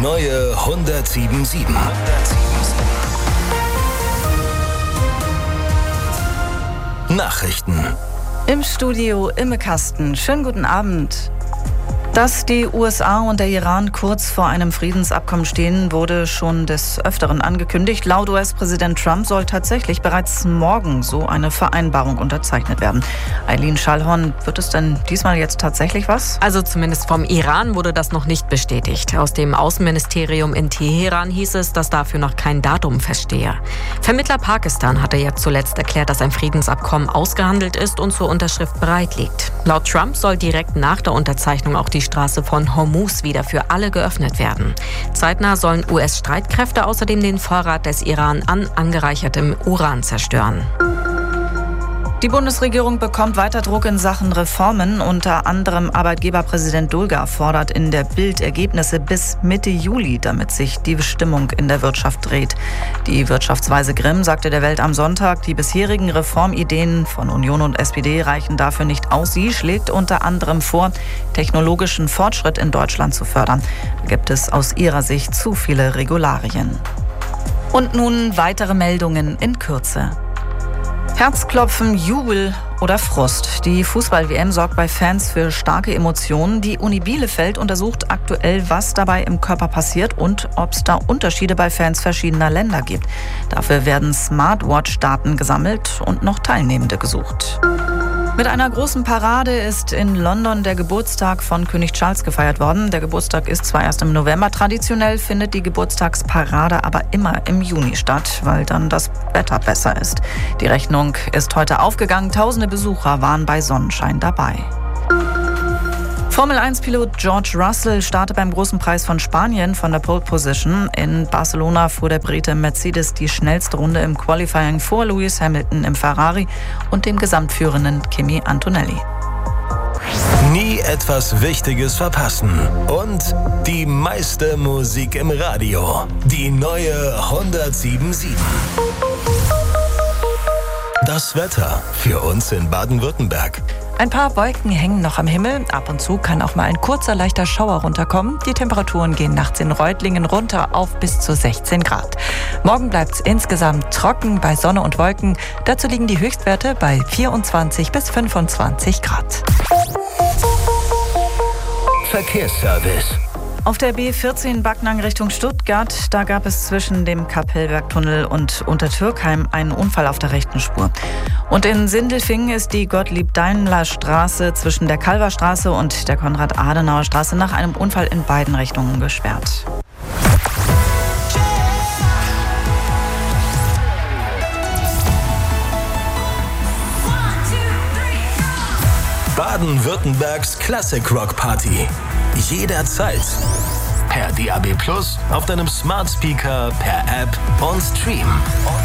neue 107.7. Nachrichten. Im Studio Imme Kasten. Schönen guten Abend. Dass die USA und der Iran kurz vor einem Friedensabkommen stehen, wurde schon des Öfteren angekündigt. Laut US-Präsident Trump soll tatsächlich bereits morgen so eine Vereinbarung unterzeichnet werden. Eileen Schallhorn, wird es denn diesmal jetzt tatsächlich was? Also zumindest vom Iran wurde das noch nicht bestätigt. Aus dem Außenministerium in Teheran hieß es, dass dafür noch kein Datum feststehe. Vermittler Pakistan hatte ja zuletzt erklärt, dass ein Friedensabkommen ausgehandelt ist und zur Unterschrift bereit liegt. Laut Trump soll direkt nach der Unterzeichnung auch die Straße von Hormuz wieder für alle geöffnet werden. Zeitnah sollen US-Streitkräfte außerdem den Vorrat des Iran an angereichertem Uran zerstören. Die Bundesregierung bekommt weiter Druck in Sachen Reformen. Unter anderem Arbeitgeberpräsident Dulger fordert in der Bild Ergebnisse bis Mitte Juli, damit sich die Stimmung in der Wirtschaft dreht. Die Wirtschaftsweise Grimm sagte der Welt am Sonntag, die bisherigen Reformideen von Union und SPD reichen dafür nicht aus. Sie schlägt unter anderem vor, technologischen Fortschritt in Deutschland zu fördern. Da gibt es aus ihrer Sicht zu viele Regularien. Und nun weitere Meldungen in Kürze. Herzklopfen, Jubel oder Frust. Die Fußball-WM sorgt bei Fans für starke Emotionen. Die Uni Bielefeld untersucht aktuell, was dabei im Körper passiert und ob es da Unterschiede bei Fans verschiedener Länder gibt. Dafür werden Smartwatch-Daten gesammelt und noch Teilnehmende gesucht. Mit einer großen Parade ist in London der Geburtstag von König Charles gefeiert worden. Der Geburtstag ist zwar erst im November, traditionell findet die Geburtstagsparade aber immer im Juni statt, weil dann das Wetter besser ist. Die Rechnung ist heute aufgegangen, tausende Besucher waren bei Sonnenschein dabei. Formel-1-Pilot George Russell startet beim Großen Preis von Spanien von der Pole Position. In Barcelona fuhr der Brite Mercedes die schnellste Runde im Qualifying vor Lewis Hamilton im Ferrari und dem gesamtführenden Kimi Antonelli. Nie etwas Wichtiges verpassen. Und die meiste Musik im Radio. Die neue 107.7. Das Wetter für uns in Baden-Württemberg. Ein paar Wolken hängen noch am Himmel. Ab und zu kann auch mal ein kurzer, leichter Schauer runterkommen. Die Temperaturen gehen nachts in Reutlingen runter auf bis zu 16 Grad. Morgen bleibt es insgesamt trocken bei Sonne und Wolken. Dazu liegen die Höchstwerte bei 24 bis 25 Grad. Verkehrsservice. Auf der B14 Backnang Richtung Stuttgart, da gab es zwischen dem Kapellbergtunnel und Untertürkheim einen Unfall auf der rechten Spur. Und in Sindelfingen ist die Gottlieb-Daimler-Straße zwischen der Kalverstraße und der Konrad-Adenauer-Straße nach einem Unfall in beiden Richtungen gesperrt. Baden-Württembergs Classic Rock Party. Jederzeit. Per DAB+, auf deinem Smart Speaker, per App und Stream.